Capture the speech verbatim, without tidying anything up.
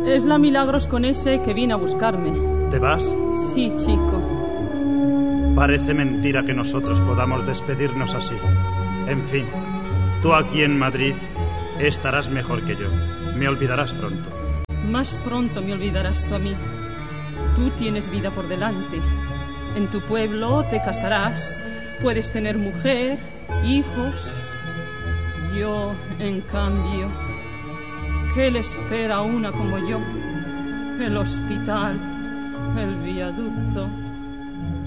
Es la Milagros con ese que viene a buscarme. ¿Te vas? Sí, chico. Parece mentira que nosotros podamos despedirnos así. En fin, tú aquí en Madrid estarás mejor que yo. Me olvidarás pronto. Más pronto me olvidarás tú a mí. Tú tienes vida por delante. En tu pueblo te casarás, puedes tener mujer, hijos. Yo, en cambio, ¿qué le espera a una como yo? El hospital, el viaducto,